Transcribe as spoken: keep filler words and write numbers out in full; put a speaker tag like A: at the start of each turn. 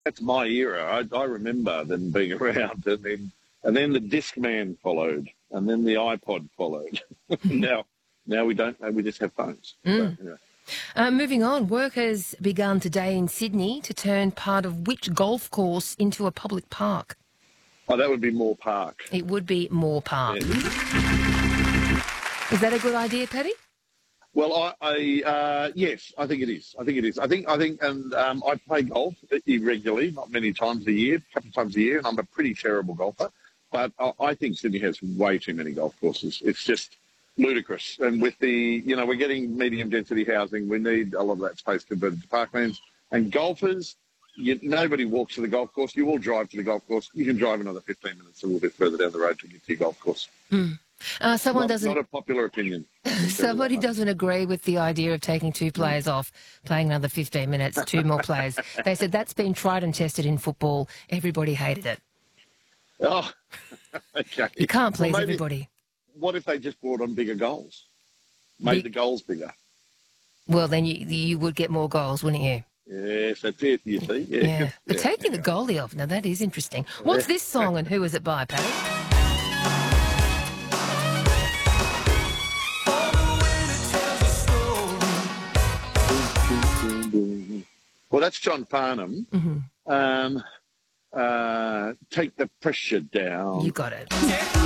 A: that's my era. I, I remember them being around, and then and then the Discman followed, and then the iPod followed. now, now we don't. We just have phones.
B: Mm.
A: So, anyway.
B: Uh, moving on, work has begun today in Sydney to turn part of which golf course into a public park?
A: Oh, that would be Moore Park.
B: It would be Moore Park.
A: Yeah.
B: Is that a good idea, Paddy?
A: Well, I, I uh, yes, I think it is. I think it is. I think I think, and um, I play golf irregularly, not many times a year, a couple of times a year, and I'm a pretty terrible golfer. But I, I think Sydney has way too many golf courses. It's just ludicrous. And with the, you know, we're getting medium density housing. We need a lot of that space converted to parklands. And golfers, you, nobody walks to the golf course. You all drive to the golf course. You can drive another fifteen minutes a little bit further down the road to get to your golf course.
B: Mm. Uh, someone
A: not,
B: doesn't.
A: Not a popular opinion.
B: Somebody doesn't agree with the idea of taking two players off, playing another fifteen minutes, two more players. They said that's been tried and tested in football. Everybody hated it.
A: Oh, okay.
B: You can't please
A: well, maybe,
B: everybody.
A: What if they just brought on bigger goals? Made the, the goals bigger?
B: Well, then you you would get more goals, wouldn't you?
A: Yes, that's it, you see. Yeah.
B: Yeah. But
A: yeah.
B: taking the goalie off, now that is interesting. What's this song and who is it by, Paddy?
A: Well, that's John Farnham.
B: Mm-hmm.
A: Um, uh, take the pressure down.
B: You got it.